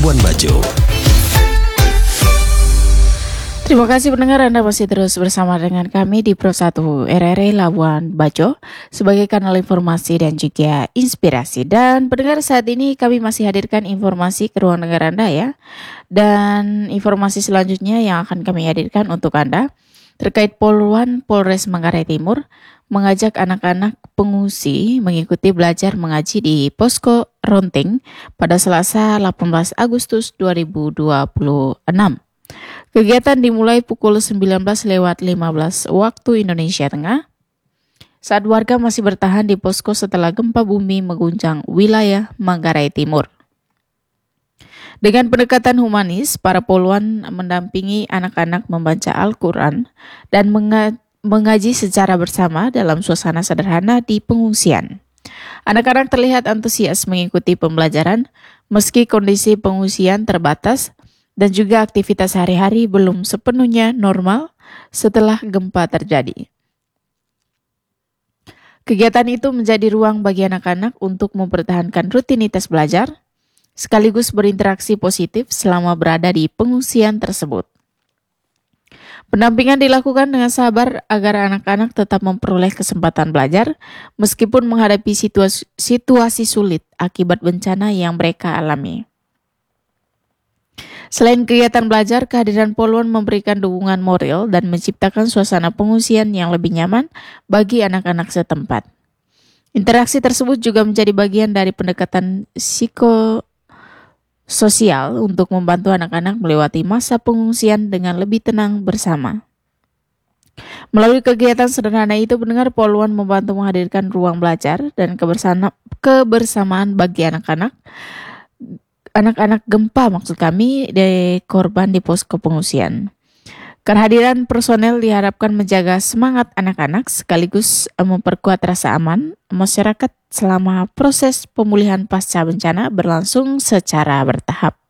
Labuan Bajo. Terima kasih pendengar, Anda masih terus bersama dengan kami di Pro 1 RRI Labuan Bajo sebagai kanal informasi dan juga inspirasi. Dan pendengar, saat ini kami masih hadirkan informasi ke ruang dengar Anda ya. Dan informasi selanjutnya yang akan kami hadirkan untuk Anda terkait Poluan Polres Manggarai Timur mengajak anak-anak pengungsi mengikuti belajar mengaji di Posko Ronting pada Selasa 18 Agustus 2026. Kegiatan dimulai pukul 19.15 waktu Indonesia Tengah saat warga masih bertahan di posko setelah gempa bumi mengguncang wilayah Manggarai Timur. Dengan pendekatan humanis, para poluan mendampingi anak-anak membaca Al-Quran dan mengaji secara bersama dalam suasana sederhana di pengungsian. Anak-anak terlihat antusias mengikuti pembelajaran meski kondisi pengungsian terbatas dan juga aktivitas sehari-hari belum sepenuhnya normal setelah gempa terjadi. Kegiatan itu menjadi ruang bagi anak-anak untuk mempertahankan rutinitas belajar, sekaligus berinteraksi positif selama berada di pengungsian tersebut. Pendampingan dilakukan dengan sabar agar anak-anak tetap memperoleh kesempatan belajar meskipun menghadapi situasi sulit akibat bencana yang mereka alami. Selain kegiatan belajar, kehadiran poluan memberikan dukungan moral dan menciptakan suasana pengungsian yang lebih nyaman bagi anak-anak setempat. Interaksi tersebut juga menjadi bagian dari pendekatan psikososial untuk membantu anak-anak melewati masa pengungsian dengan lebih tenang bersama. Melalui kegiatan sederhana itu, pendengar, poluan membantu menghadirkan ruang belajar dan kebersamaan bagi anak-anak gempa dari korban di posko pengungsian. Kehadiran personel diharapkan menjaga semangat anak-anak sekaligus memperkuat rasa aman masyarakat selama proses pemulihan pasca bencana berlangsung secara bertahap.